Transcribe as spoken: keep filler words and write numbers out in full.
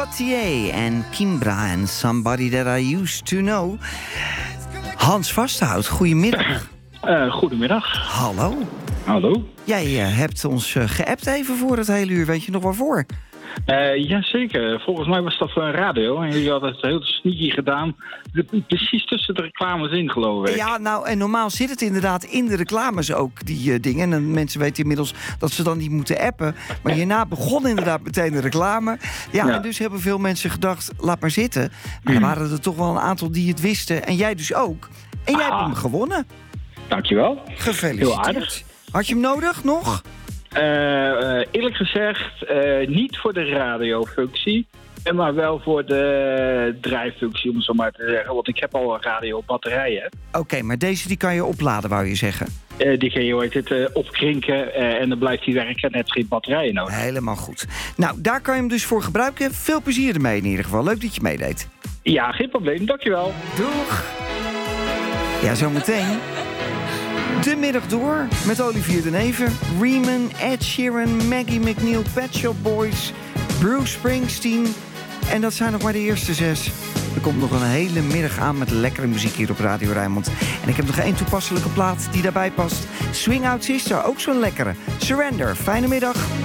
Gauthier en Kimbra en Somebody That I Used To Know. Hans Vasthout, goedemiddag. Uh, goedemiddag. Hallo. Hallo. Jij uh, hebt ons uh, geappt even voor het hele uur. Weet je nog waarvoor? Uh, Jazeker. Volgens mij was dat voor een radio. En jullie hadden het heel sneaky gedaan. De, precies tussen de reclames in, geloof ik. Ja, nou, en normaal zit het inderdaad in de reclames ook, die uh, dingen. En mensen weten inmiddels dat ze dan niet moeten appen. Maar hierna begon inderdaad meteen de reclame. Ja, ja. En dus hebben veel mensen gedacht, laat maar zitten. Maar mm. er waren er toch wel een aantal die het wisten. En jij dus ook. En jij ah. hebt hem gewonnen. Dankjewel. Gefeliciteerd. Heel aardig. Had je hem nodig nog? Uh, uh, eerlijk gezegd, uh, niet voor de radiofunctie, maar wel voor de drijffunctie, om het zo maar te zeggen. Want ik heb al een radiobatterijen. Oké, okay, maar deze die kan je opladen, wou je zeggen? Uh, die kan je ooit het, uh, opkrinken uh, en dan blijft hij werken. Net geen batterijen nodig. Helemaal goed. Nou, daar kan je hem dus voor gebruiken. Veel plezier ermee in ieder geval. Leuk dat je meedeed. Ja, geen probleem. Dankjewel. Doeg. Ja, zometeen. De middag door met Olivier de Neven, Riemann, Ed Sheeran, Maggie McNeil, Pet Shop Boys, Bruce Springsteen. En dat zijn nog maar de eerste zes. Er komt nog een hele middag aan met lekkere muziek hier op Radio Rijnmond. En ik heb nog één toepasselijke plaat die daarbij past. Swing Out Sister, ook zo'n lekkere. Surrender, fijne middag.